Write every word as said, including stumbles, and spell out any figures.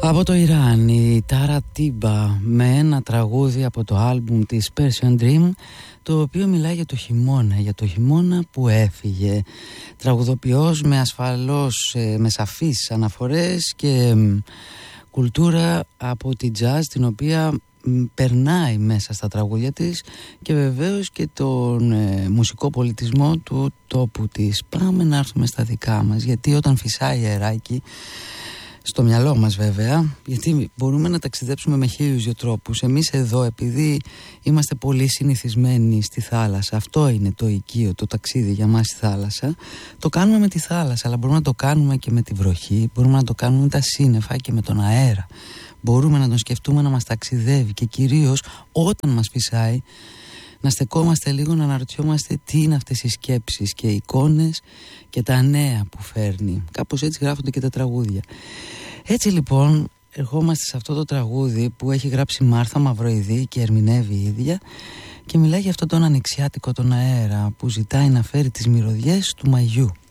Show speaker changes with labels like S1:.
S1: Από το Ιράν, η Τάρα Τίμπα με ένα τραγούδι από το άλμπουμ της Persian Dream, το οποίο μιλάει για το χειμώνα, για το χειμώνα που έφυγε. Τραγουδοποιός με ασφαλώς, ε, με σαφείς αναφορές και ε, κουλτούρα από τη jazz, την οποία περνάει μέσα στα τραγούδια της, και βεβαίως και τον ε, μουσικό πολιτισμό του τόπου της. Πάμε να έρθουμε στα δικά μας, γιατί όταν φυσάει αεράκι, στο μυαλό μας βέβαια, γιατί μπορούμε να ταξιδέψουμε με χίλιους δυο τρόπους. Εμείς εδώ, επειδή είμαστε πολύ συνηθισμένοι στη θάλασσα, αυτό είναι το οικείο, το ταξίδι για μας στη θάλασσα, το κάνουμε με τη θάλασσα, αλλά μπορούμε να το κάνουμε και με τη βροχή, μπορούμε να το κάνουμε με τα σύννεφα και με τον αέρα. Μπορούμε να τον σκεφτούμε να μας ταξιδεύει, και κυρίως όταν μας φυσάει να στεκόμαστε λίγο, να αναρωτιόμαστε τι είναι αυτές οι σκέψεις και οι εικόνες και τα νέα που φέρνει. Κάπως έτσι γράφονται και τα τραγούδια. Έτσι λοιπόν ερχόμαστε σε αυτό το τραγούδι που έχει γράψει η Μάρθα Μαυροειδή και ερμηνεύει η ίδια, και μιλάει για αυτόν τον ανοιξιάτικο τον αέρα που ζητάει να φέρει τις μυρωδιές του Μαγιού.